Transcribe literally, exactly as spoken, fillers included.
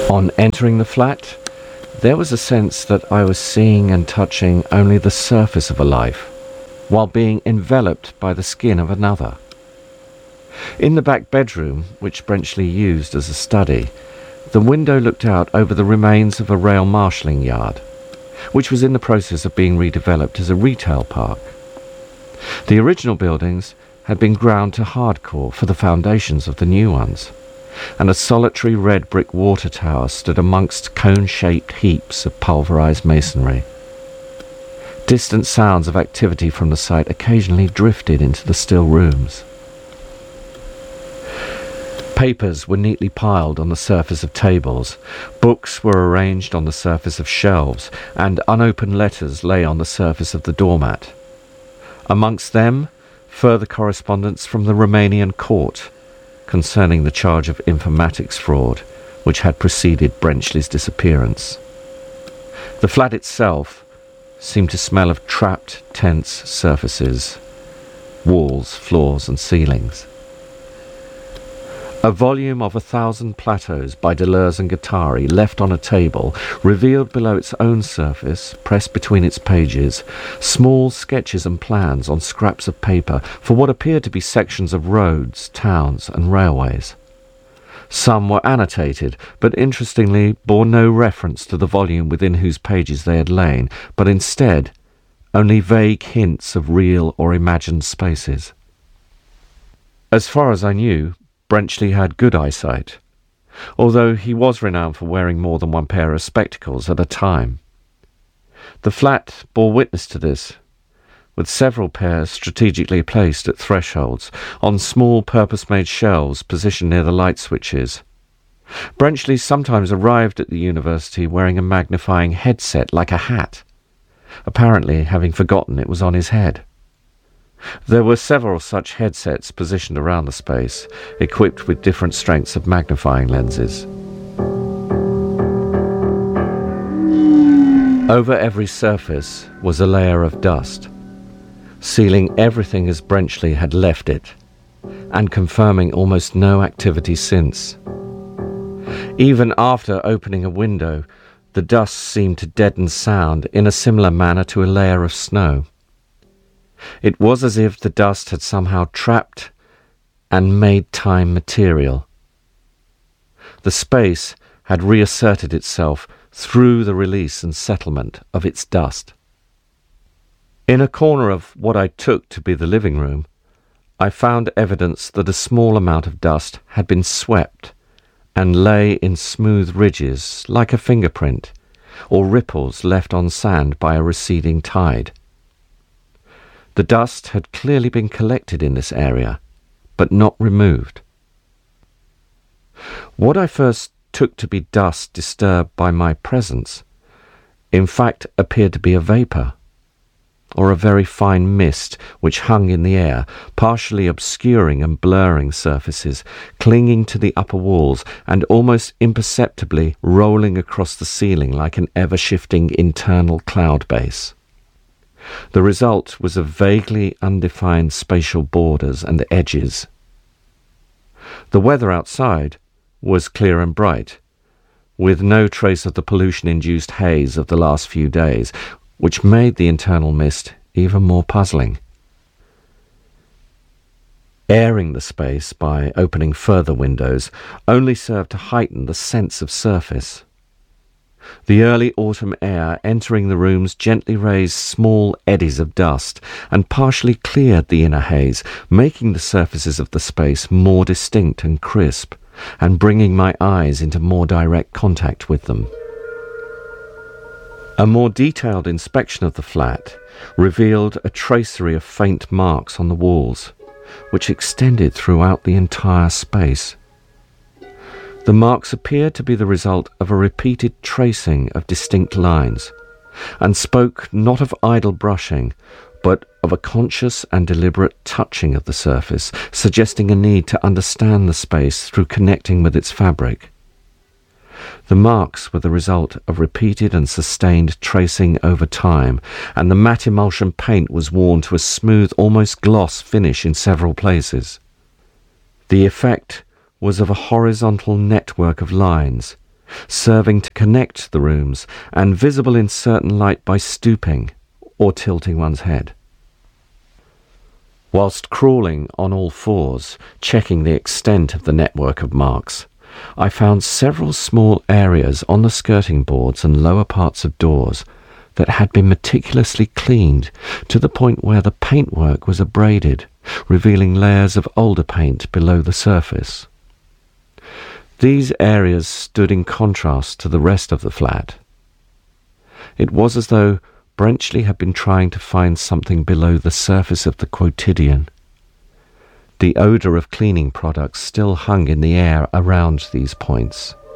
On entering the flat, there was a sense that I was seeing and touching only the surface of a life, while being enveloped by the skin of another. In the back bedroom, which Brenchley used as a study, the window looked out over the remains of a rail marshalling yard, which was in the process of being redeveloped as a retail park. The original buildings had been ground to hardcore for the foundations of the new ones, and a solitary red brick water tower stood amongst cone-shaped heaps of pulverized masonry. Distant sounds of activity from the site occasionally drifted into the still rooms. Papers were neatly piled on the surface of tables, books were arranged on the surface of shelves, and unopened letters lay on the surface of the doormat. Amongst them, further correspondence from the Romanian court concerning the charge of informatics fraud, which had preceded Brenchley's disappearance. The flat itself seemed to smell of trapped, tense surfaces, walls, floors, and ceilings. A volume of A Thousand Plateaus by Deleuze and Guattari, left on a table, revealed below its own surface, pressed between its pages, small sketches and plans on scraps of paper for what appeared to be sections of roads, towns, and railways. Some were annotated, but interestingly bore no reference to the volume within whose pages they had lain, but instead only vague hints of real or imagined spaces. As far as I knew, Brenchley had good eyesight, although he was renowned for wearing more than one pair of spectacles at a time. The flat bore witness to this, with several pairs strategically placed at thresholds, on small purpose-made shelves positioned near the light switches. Brenchley sometimes arrived at the university wearing a magnifying headset like a hat, apparently having forgotten it was on his head. There were several such headsets positioned around the space, equipped with different strengths of magnifying lenses. Over every surface was a layer of dust, sealing everything as Brenchley had left it, and confirming almost no activity since. Even after opening a window, the dust seemed to deaden sound in a similar manner to a layer of snow. It was as if the dust had somehow trapped and made time material. The space had reasserted itself through the release and settlement of its dust. In a corner of what I took to be the living room, I found evidence that a small amount of dust had been swept and lay in smooth ridges like a fingerprint or ripples left on sand by a receding tide. The dust had clearly been collected in this area, but not removed. What I first took to be dust disturbed by my presence, in fact appeared to be a vapour, or a very fine mist which hung in the air, partially obscuring and blurring surfaces, clinging to the upper walls, and almost imperceptibly rolling across the ceiling like an ever-shifting internal cloud base. The result was of vaguely undefined spatial borders and edges. The weather outside was clear and bright, with no trace of the pollution-induced haze of the last few days, which made the internal mist even more puzzling. Airing the space by opening further windows only served to heighten the sense of surface. The early autumn air entering the rooms gently raised small eddies of dust and partially cleared the inner haze, making the surfaces of the space more distinct and crisp, and bringing my eyes into more direct contact with them. A more detailed inspection of the flat revealed a tracery of faint marks on the walls, which extended throughout the entire space. The marks appeared to be the result of a repeated tracing of distinct lines, and spoke not of idle brushing, but of a conscious and deliberate touching of the surface, suggesting a need to understand the space through connecting with its fabric. The marks were the result of repeated and sustained tracing over time, and the matte emulsion paint was worn to a smooth, almost gloss finish in several places. The effect was of a horizontal network of lines, serving to connect the rooms and visible in certain light by stooping or tilting one's head. Whilst crawling on all fours, checking the extent of the network of marks, I found several small areas on the skirting boards and lower parts of doors that had been meticulously cleaned to the point where the paintwork was abraded, revealing layers of older paint below the surface. These areas stood in contrast to the rest of the flat. It was as though Brenchley had been trying to find something below the surface of the quotidian. The odour of cleaning products still hung in the air around these points,